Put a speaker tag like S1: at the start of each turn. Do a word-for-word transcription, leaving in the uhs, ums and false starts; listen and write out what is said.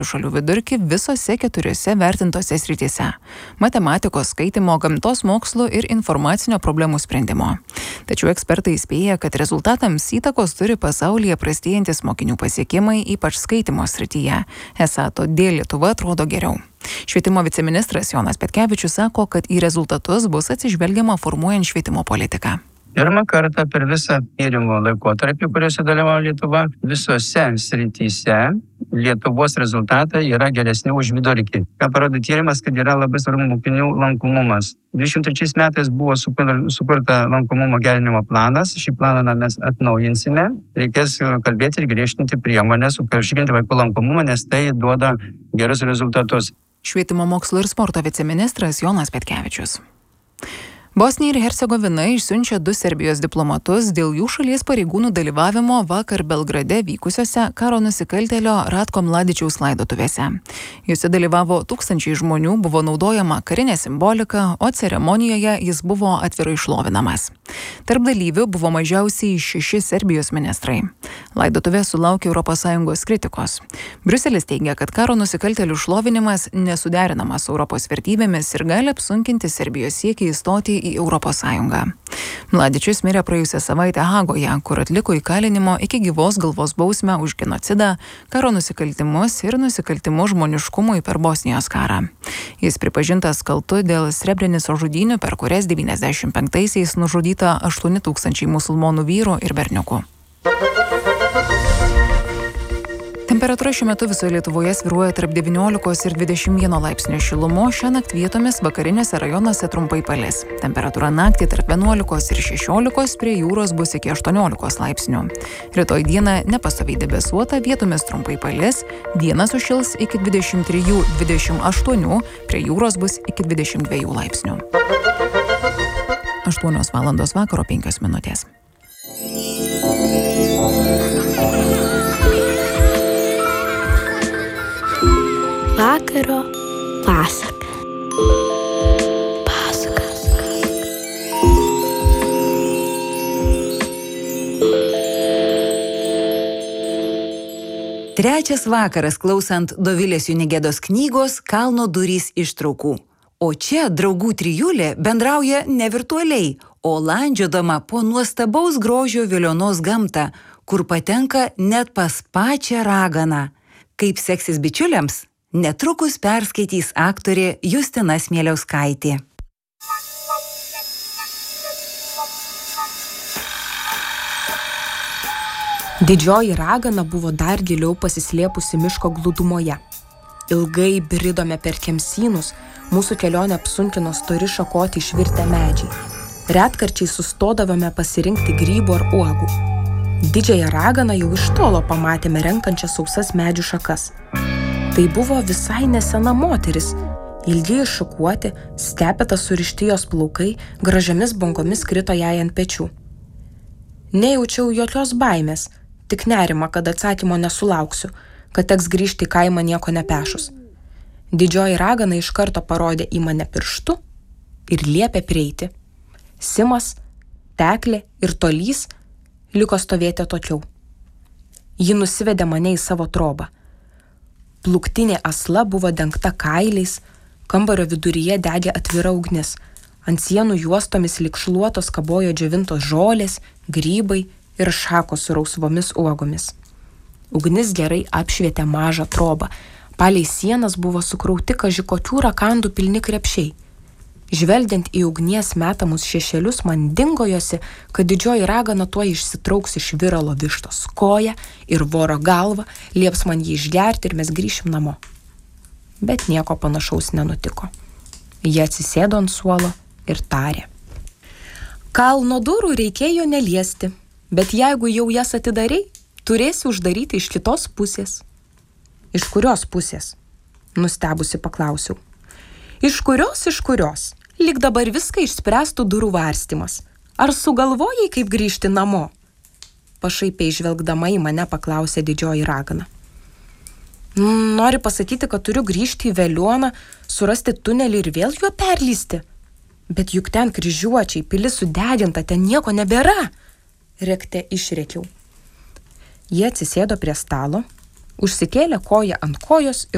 S1: šalių vidurkį visose keturiose vertintose srityse – matematikos, skaitimo, gamtos mokslų ir informacinio problemų sprendimo. Tačiau ekspertai įspėja, kad rezultatams įtakos turi pasaulyje prastėjantis mokinių pasiekimai, ypač skaitimo srityje. Esą todėl Lietuva atrodo geriau. Švietimo viceministras Jonas Petkevičius sako, kad į rezultatus bus atsižvelgiama formuojant švietimo politiką.
S2: Pirmą kartą per visą tyrimo laikotarpį, kuriuose dalyvavo Lietuva, visose srityse Lietuvos rezultatai yra geresni už vidurkį. Ką parodo tyrimas, kad yra labai svarbu mokinių lankomumas. dvidešimt trečiais metais buvo sukurta lankomumo gerinimo planas. Šį planą mes atnaujinsime. Reikės kalbėti ir griežtinti priemonės, užtikrinti vaikų lankomumą, nes tai duoda gerus rezultatus.
S1: Švietimo mokslo ir sporto viceministras Jonas Petkevičius. Bosnija ir Hercegovina išsiunčia du Serbijos diplomatus dėl jų šalies pareigūnų dalyvavimo vakar Belgrade vykusiose karo nusikaltėlio Ratko Mladičiaus laidotuvėse. Juose dalyvavo tūkstančiai žmonių, buvo naudojama karinė simbolika, o ceremonijoje jis buvo atvirai šlovinamas. Tarp dalyvių buvo mažiausiai šeši Serbijos ministrai. Laidotuvė sulaukė Europos Sąjungos kritikos. Briuselis teigia, kad karo nusikaltėlių šlovinimas nesuderinamas Europos vertybėmis ir gali apsunkinti Serbijos siekį įstoti į Europos Sąjungą. Mladičius mirė praėjusią savaitę Hagoje, kur atliko įkalinimo iki gyvos galvos bausmę už genocidą, karo nusikaltimus ir nusikaltimus žmoniškumui per Bosnijos karą. Jis pripažintas kaltu dėl Srebrenico žudynių, per kurias devyniasdešimt penktaisiais nužudyta aštuoni tūkstančiai musulmonų vyrų ir berniukų. Temperatūra šiuo metu visoje Lietuvoje svyruoja tarp devyniolikos ir dvidešimt vieno laipsnio šilumos, šiąnakt vietomis vakariniuose rajonuose trumpai palis. Temperatūra naktį tarp vienuolikos ir šešiolikos, prie jūros bus iki aštuoniolikos laipsnių. Rytoj dieną nepastoviai debesuota, vietomis trumpai palis, dieną sušils iki dvidešimt trijų dvidešimt aštuonių, prie jūros bus iki dvidešimt dviejų laipsnių. aštuonios valandos vakaro penkios minutės.
S3: Vakaro pasaka. Pasakas.
S4: Trečias vakaras klausant Dovilės Junigėdos knygos Kalno durys ištraukų. O čia draugų trijulė bendrauja ne virtualiai, o landžiodama po nuostabaus grožio Vilionos gamtą, kur patenka net pas pačią raganą. Kaip seksis bičiuliams? Netrukus perskaitys aktorė Justina Smieliauskaitė.
S5: Didžioji ragana buvo dar giliau pasislėpusi miško glūdumoje. Ilgai bridome per kemsynus, mūsų kelionę apsunkino stori šakoti išvirtę medžiai. Retkarčiai sustodavome pasirinkti grybų ar uogų. Didžiąją raganą jau iš tolo pamatėme renkančią sausas medžių šakas. Tai buvo visai nesena moteris, ilgiai šukuoti, stepetas surišti jos plaukai, gražiamis bangomis krito jai ant pečių. Nejaučiau jokios baimės, tik nerima, kad atsakymo nesulauksiu, kad teks grįžti į kaimą nieko nepešus. Didžioji ragana iš karto parodė į mane pirštu ir liepė prieiti. Simas, Teklė ir Tolys liko stovėti atokiau. Ji nusivedė mane į savo trobą. Plūktinė asla buvo dengta kailiais, kambario viduryje degė atvira ugnis, ant sienų juostomis lyg šluotos kabojo džiovintos žolės, grybai ir šakos su rausvomis uogomis. Ugnis gerai apšvietė mažą trobą, palei sienas buvo sukrauti kaži kokių rakandų pilni krepšiai. Žvelgiant į ugnies metamus šešėlius, man dingojosi, kad didžioji ragana tuoj išsitrauks iš viralo vištos koją ir voro galvą, lieps man jį išgerti ir mes grįšim namo. Bet nieko panašaus nenutiko. Jie atsisėdo ant suolo ir tarė. Kalno durų reikėjo neliesti, bet jeigu jau jas atidarei, turėsi uždaryti iš kitos pusės. Iš kurios pusės? Nustebusi paklausiau. Iš kurios, iš kurios? Lyg dabar viską išspręstų durų varstymas. Ar sugalvojai, kaip grįžti namo? Pašaipiai žvelgdama į mane paklausė didžioji ragana. Nori pasakyti, kad turiu grįžti į Velioną, surasti tunelį ir vėl juo perlysti? Bet juk ten kryžiuočiai, pilis sudeginta, ten nieko nebėra. Rėkte išrėkiau. Jie atsisėdo prie stalo, užsikėlė koją ant kojos ir